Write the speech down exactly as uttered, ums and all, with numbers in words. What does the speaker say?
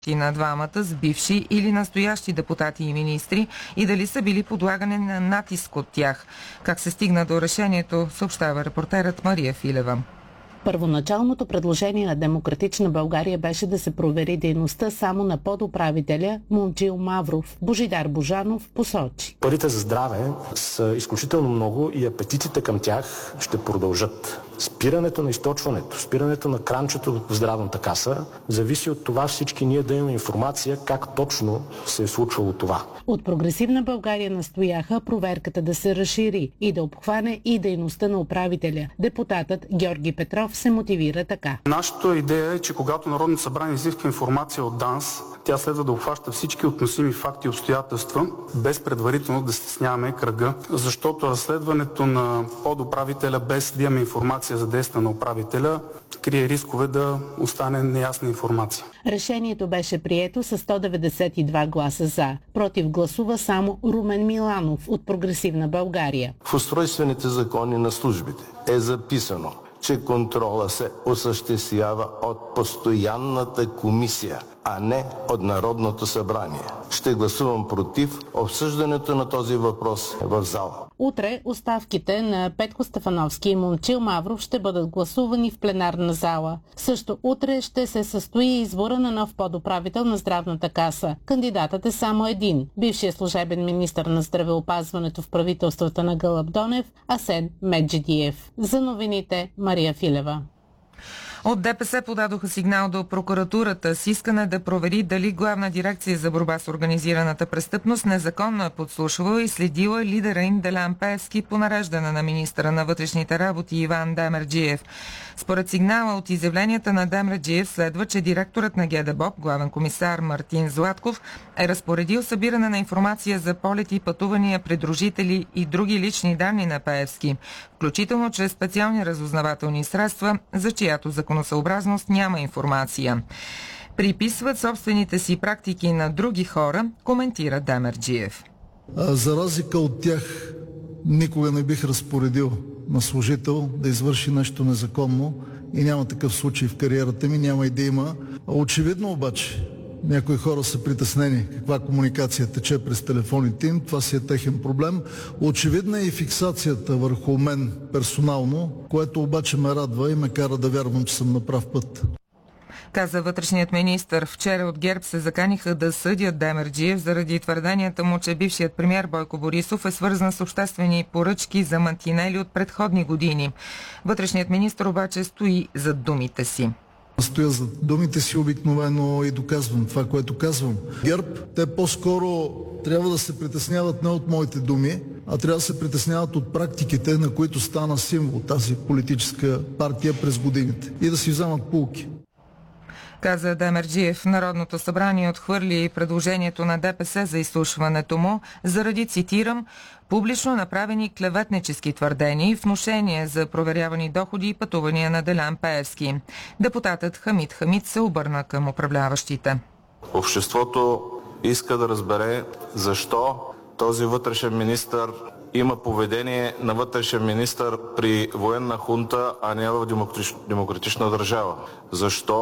на двамата с бивши или настоящи депутати и министри и дали са били подлагани на натиск от тях. Как се стигна до решението, съобщава репортерът Мария Филева. Първоначалното предложение на Демократична България беше да се провери дейността само на подуправителя Момчил Мавров. Божидар Божанов посочи: Парите за здраве са изключително много и апетитите към тях ще продължат. Спирането на източването, спирането на кранчето в здравната каса зависи от това всички ние да имаме информация как точно се е случвало това. От Прогресивна България настояха проверката да се разшири и да обхване и дейността на управителя. Депутатът Георги Петров се мотивира така. Нашата идея е, че когато Народното събрание изиска информация от ДАНС, тя следва да обхваща всички относими факти и обстоятелства, без предварително да стесняваме кръга, защото разследването на подуправителя без да имаме информация за действия на управителя крие рискове да остане неясна информация. Решението беше прието с сто деветдесет и два гласа за. Против гласува само Румен Миланов от Прогресивна България. В устройствените закони на службите е записано, че контрола се осъществява от постоянната комисия, а не от Народното събрание. Ще гласувам против обсъждането на този въпрос в зала. Утре оставките на Петко Стефановски и Момчил Мавров ще бъдат гласувани в пленарна зала. Също утре ще се състои избора на нов подуправител на здравната каса. Кандидатът е само един – бившият служебен министър на здравеопазването в правителствата на Гълъб Донев Асен Меджидиев. За новините Мария Филева. От ДПС подадоха сигнал до прокуратурата с искане да провери дали Главна дирекция за борба с организираната престъпност незаконно е подслушвала и следила лидера им Делян Пеевски по нареждане на министъра на вътрешните работи Иван Демерджиев. Според сигнала от изявленията на Демерджиев следва, че директорът на ГДБОП, главен комисар Мартин Златков, е разпоредил събиране на информация за полети, пътувания, придружители и други лични данни на Пеевски, включително чрез специални разузнавателни средства, за чиято законосъобразност няма информация. Приписват собствените си практики на други хора, коментира Демерджиев. За разлика от тях, никога не бих разпоредил на служител да извърши нещо незаконно и няма такъв случай в кариерата ми, няма и да има. Очевидно обаче, някои хора са притеснени каква комуникация тече през телефоните им, това си е техен проблем. Очевидна е и фиксацията върху мен персонално, което обаче ме радва и ме кара да вярвам, че съм на прав път. Каза вътрешният министър. Вчера от ГЕРБ се заканиха да съдят Демерджиев заради твърденията му, че бившият премиер Бойко Борисов е свързан с обществени поръчки за мантинели от предходни години. Вътрешният министър обаче стои зад думите си. Стоя за думите си обикновено и доказвам това, което казвам. ГЕРБ, те по-скоро трябва да се притесняват не от моите думи, а трябва да се притесняват от практиките, на които стана символ тази политическа партия през годините и да си вземат поуки. Каза Демерджиев. Народното събрание отхвърли предложението на ДПС за изслушването му заради, цитирам, публично направени клеветнически твърдения и внушение за проверявани доходи и пътувания на Делян Пеевски. Депутатът Хамид Хамид се обърна към управляващите. Обществото иска да разбере защо този вътрешен министър има поведение на вътрешен министър при военна хунта, а не в демократична държава. Защо